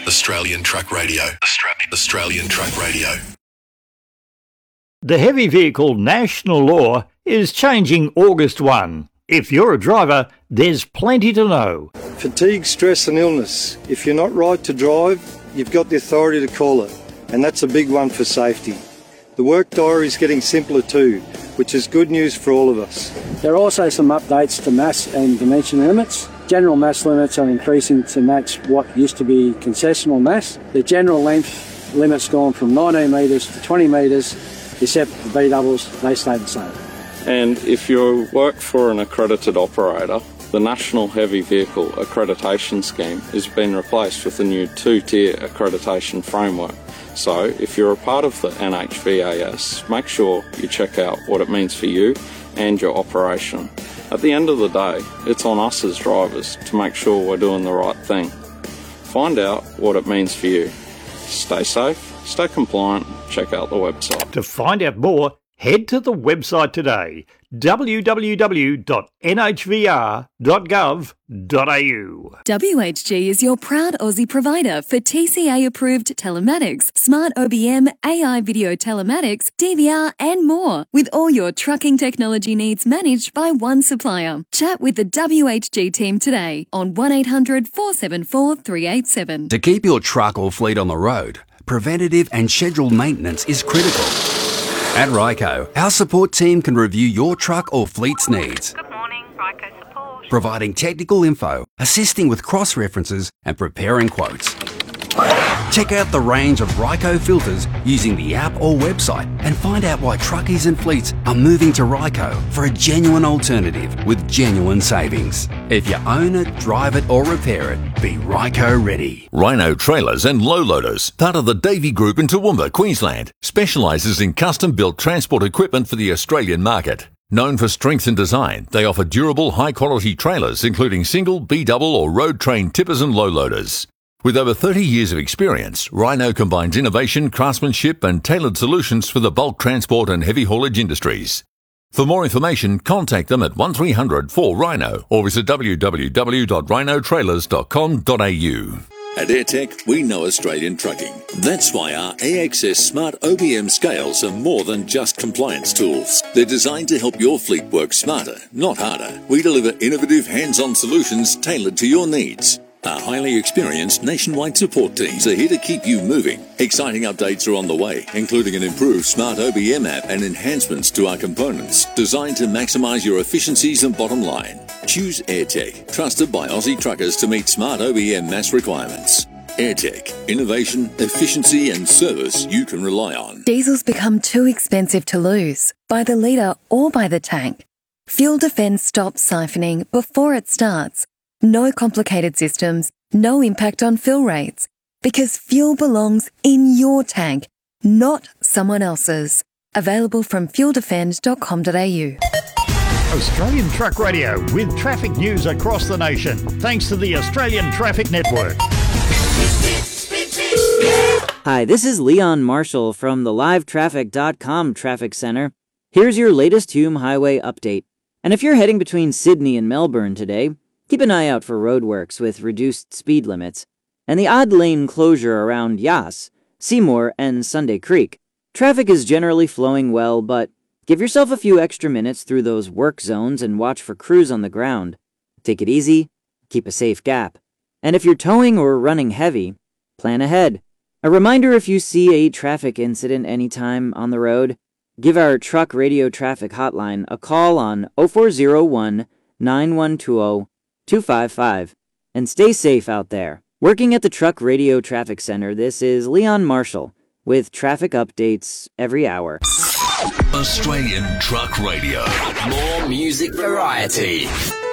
Australian Truck Radio. Australian Truck Radio. The heavy vehicle national law is changing August 1. If you're a driver, there's plenty to know. Fatigue, stress and illness. If you're not right to drive, you've got the authority to call it, and that's a big one for safety. The work diary is getting simpler too, which is good news for all of us. There are also some updates to mass and dimension limits. General mass limits are increasing to match what used to be concessional mass. The general length limit's gone from 19 metres to 20 metres, except the B-doubles, they stay the same. And if you work for an accredited operator, the National Heavy Vehicle Accreditation Scheme has been replaced with a new two-tier accreditation framework. So if you're a part of the NHVAS, make sure you check out what it means for you and your operation. At the end of the day, it's on us as drivers to make sure we're doing the right thing. Find out what it means for you. Stay safe, stay compliant, check out the website. To find out more, head to the website today, www.nhvr.gov.au. WHG is your proud Aussie provider for TCA-approved telematics, smart OBM, AI video telematics, DVR and more, with all your trucking technology needs managed by one supplier. Chat with the WHG team today on 1800 474 387. To keep your truck or fleet on the road, preventative and scheduled maintenance is critical. At Ryco, our support team can review your truck or fleet's needs. Good morning, Ryco Support. Providing technical info, assisting with cross-references and preparing quotes. Check out the range of Ryco filters using the app or website and find out why truckies and fleets are moving to Ryco for a genuine alternative with genuine savings. If you own it, drive it or repair it, be Ryco ready. Rhino Trailers and Low Loaders, part of the Davey Group in Toowoomba, Queensland, specialises in custom-built transport equipment for the Australian market. Known for strength and design, they offer durable, high-quality trailers including single, B-double or road-trained tippers and low loaders. With over 30 years of experience, Rhino combines innovation, craftsmanship and tailored solutions for the bulk transport and heavy haulage industries. For more information, contact them at 1300 4RHINO or visit www.rhinotrailers.com.au. At AirTech, we know Australian trucking. That's why our AXS Smart OBM scales are more than just compliance tools. They're designed to help your fleet work smarter, not harder. We deliver innovative, hands-on solutions tailored to your needs. Our highly experienced nationwide support teams are here to keep you moving. Exciting updates are on the way, including an improved Smart OBM app and enhancements to our components designed to maximise your efficiencies and bottom line. Choose AirTech, trusted by Aussie truckers to meet Smart OBM mass requirements. AirTech, innovation, efficiency and service you can rely on. Diesel's become too expensive to lose, by the litre or by the tank. Fuel Defence stops siphoning before it starts. No complicated systems, no impact on fill rates, because fuel belongs in your tank, not someone else's. Available from fueldefend.com.au. Australian Truck Radio with traffic news across the nation, thanks to the Australian Traffic Network. Hi, this is Leon Marshall from the livetraffic.com Traffic Center. Here's your latest Hume Highway update. And if you're heading between Sydney and Melbourne today, keep an eye out for roadworks with reduced speed limits, and the odd lane closure around Yass, Seymour, and Sunday Creek. Traffic is generally flowing well, but give yourself a few extra minutes through those work zones and watch for crews on the ground. Take it easy, keep a safe gap. And if you're towing or running heavy, plan ahead. A reminder, if you see a traffic incident anytime on the road, give our truck radio traffic hotline a call on 0401 9120 255, and stay safe out there. Working at the Truck Radio Traffic Center, this is Leon Marshall with traffic updates every hour. Australian Truck Radio. More music variety.